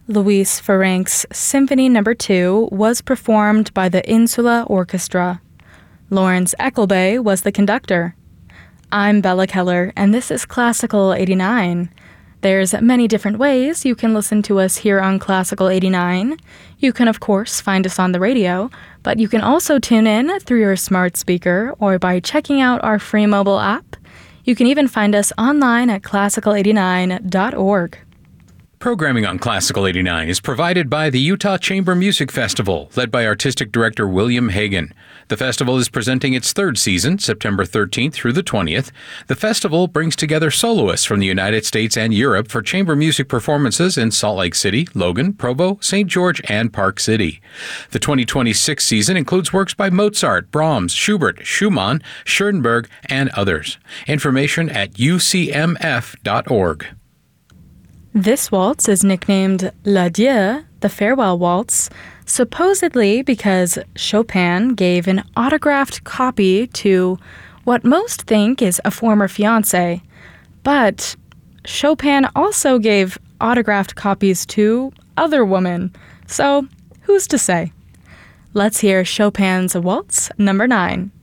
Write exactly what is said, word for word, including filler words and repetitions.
Luis Ferenc's Symphony Number two was performed by the Insula Orchestra. Lawrence Eckelbay was the conductor. I'm Bella Keller, and this is Classical eighty-nine. There's many different ways you can listen to us here on Classical eighty-nine. You can, of course, find us on the radio, but you can also tune in through your smart speaker or by checking out our free mobile app. You can even find us online at classical eighty-nine dot org. Programming on Classical eighty-nine is provided by the Utah Chamber Music Festival, led by Artistic Director William Hagan. The festival is presenting its third season, September thirteenth through the twentieth. The festival brings together soloists from the United States and Europe for chamber music performances in Salt Lake City, Logan, Provo, Saint George, and Park City. The twenty twenty-six season includes works by Mozart, Brahms, Schubert, Schumann, Schoenberg, and others. Information at u c m f dot org. This waltz is nicknamed L'Adieu, the farewell waltz, supposedly because Chopin gave an autographed copy to what most think is a former fiancé. But Chopin also gave autographed copies to other women. So, who's to say? Let's hear Chopin's Waltz Number nine.